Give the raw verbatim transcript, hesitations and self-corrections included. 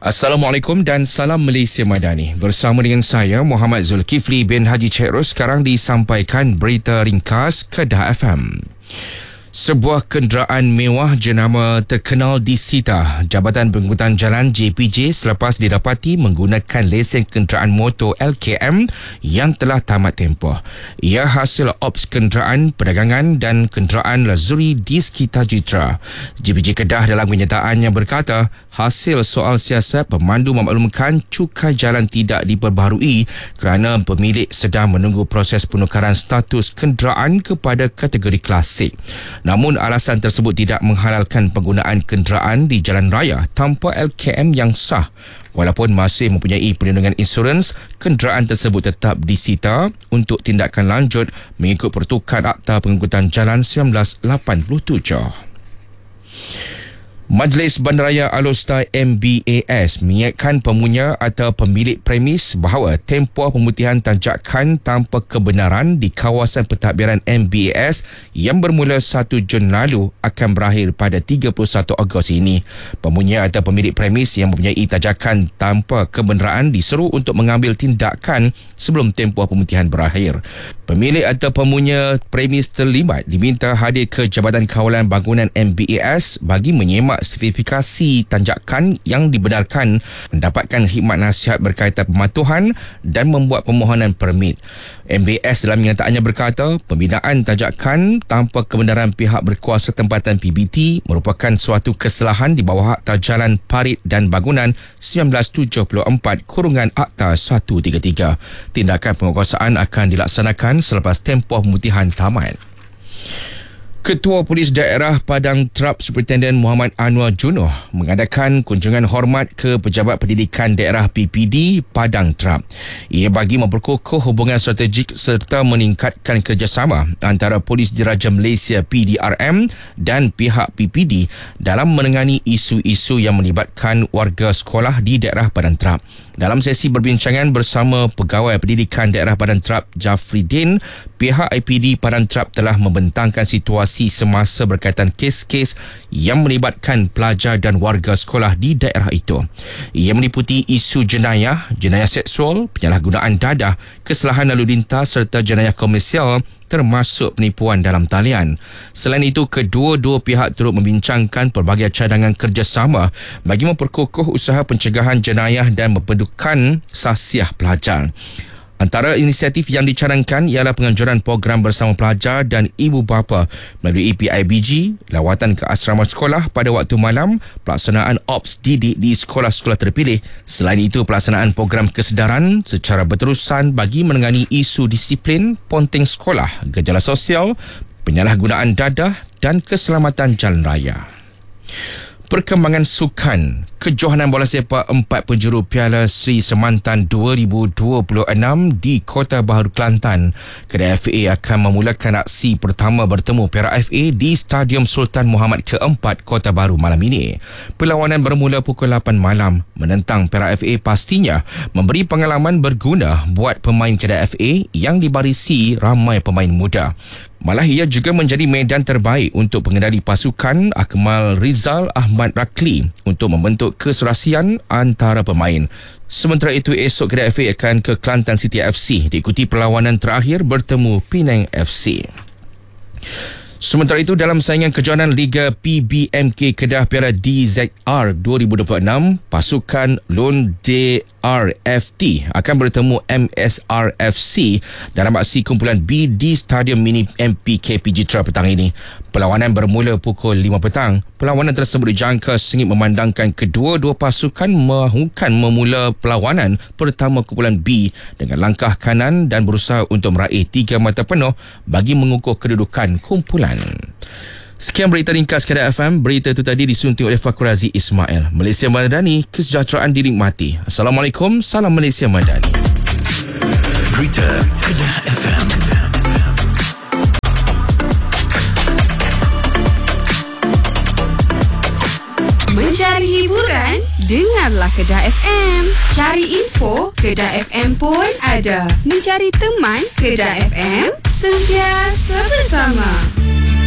Assalamualaikum dan salam Malaysia Madani. Bersama dengan saya Muhammad Zulkifli bin Haji Cik Ros, sekarang disampaikan berita ringkas Kedah F M. Sebuah kenderaan mewah jenama terkenal disita Jabatan Pengangkutan Jalan J P J selepas didapati menggunakan lesen kenderaan motor L K M yang telah tamat tempoh. Ia hasil ops kenderaan perdagangan dan kenderaan Lazuri di sekitar Jitra. J P J Kedah dalam kenyataannya berkata, hasil soal siasat pemandu memaklumkan cukai jalan tidak diperbaharui kerana pemilik sedang menunggu proses penukaran status kenderaan kepada kategori klasik. Namun alasan tersebut tidak menghalalkan penggunaan kenderaan di jalan raya tanpa L K M yang sah. Walaupun masih mempunyai perlindungan insurans, kenderaan tersebut tetap disita untuk tindakan lanjut mengikut pertukaran Akta Pengangkutan Jalan seribu sembilan ratus lapan puluh tujuh. Majlis Bandaraya Alor M B A S mengingatkan pemunya atau pemilik premis bahawa tempoh pemutihan tanjakan tanpa kebenaran di kawasan pentadbiran M B A S yang bermula satu Jun lalu akan berakhir pada tiga puluh satu Ogos ini. Pemunya atau pemilik premis yang mempunyai tanjakan tanpa kebenaran diseru untuk mengambil tindakan sebelum tempoh pemutihan berakhir. Pemilik atau pemunya premis terlibat diminta hadir ke Jabatan Kawalan Bangunan M B A S bagi menyemak sertifikasi tanjakan yang dibenarkan, mendapatkan khidmat nasihat berkaitan pematuhan dan membuat permohonan permit. M B A S dalam kenyataannya berkata, pembinaan tanjakan tanpa kebenaran pihak berkuasa tempatan P B T merupakan suatu kesalahan di bawah Akta Jalan Parit dan Bangunan seribu sembilan ratus tujuh puluh empat kurungan Akta seratus tiga puluh tiga. Tindakan penguasaan akan dilaksanakan selepas tempoh pemutihan tamat. Ketua Polis Daerah Padang Trap Superintendent Muhammad Anwar Junoh mengadakan kunjungan hormat ke Pejabat Pendidikan Daerah P P D Padang Trap. Ia bagi memperkukuh hubungan strategik serta meningkatkan kerjasama antara Polis Diraja Malaysia P D R M dan pihak P P D dalam menangani isu-isu yang melibatkan warga sekolah di daerah Padang Trap. Dalam sesi berbincangan bersama Pegawai Pendidikan Daerah Padang Trap Jafri Din, pihak I P D Padang Trap telah membentangkan situasi semasa berkaitan kes-kes yang melibatkan pelajar dan warga sekolah di daerah itu. Ia meliputi isu jenayah, jenayah seksual, penyalahgunaan dadah, kesalahan lalu lintas serta jenayah komersial termasuk penipuan dalam talian. Selain itu, kedua-dua pihak turut membincangkan pelbagai cadangan kerjasama bagi memperkukuh usaha pencegahan jenayah dan mempedukan sahsiah pelajar. Antara inisiatif yang dicanangkan ialah penganjuran program bersama pelajar dan ibu bapa melalui P I B G, lawatan ke asrama sekolah pada waktu malam, pelaksanaan ops didik di sekolah-sekolah terpilih. Selain itu, pelaksanaan program kesedaran secara berterusan bagi menangani isu disiplin, ponteng sekolah, gejala sosial, penyalahgunaan dadah dan keselamatan jalan raya. Perkembangan sukan. Kejohanan bola sepak empat penjuru Piala Sri Semantan dua ribu dua puluh enam di Kota Baharu, Kelantan. Kedai F A akan memulakan aksi pertama bertemu Perak F A di Stadium Sultan Muhammad keempat Kota Baharu malam ini. Perlawanan bermula pukul lapan malam. Menentang Perak F A pastinya memberi pengalaman berguna buat pemain Kedai F A yang dibarisi ramai pemain muda. Malah ia juga menjadi medan terbaik untuk pengendali pasukan Akmal Rizal Ahmad Rakli untuk membentuk keserasian antara pemain. Sementara itu, esok Kedai F A akan ke Kelantan City F C diikuti perlawanan terakhir bertemu Penang F C. Sementara itu, dalam saingan kejohanan Liga P B M K Kedah Piala D Z R dua ribu dua puluh enam, pasukan Lone D R F T akan bertemu M S R F C dalam aksi kumpulan B di Stadium Mini M P K P Jitra petang ini. Perlawanan bermula pukul lima petang. Perlawanan tersebut dijangka sengit memandangkan kedua-dua pasukan mahukan memula perlawanan pertama kumpulan B dengan langkah kanan dan berusaha untuk meraih tiga mata penuh bagi mengukuh kedudukan kumpulan. Sekian berita ringkas Kedah F M. Berita itu tadi disunting oleh Fakul Aziz Ismail. Malaysia Madani, kesejahteraan dinikmati. Assalamualaikum, salam Malaysia Madani. Berita Kedah F M. Mencari hiburan? Dengarlah Kedah F M. Cari info? Kedah F M pun ada. Mencari teman? Kedah F M sentiasa bersama.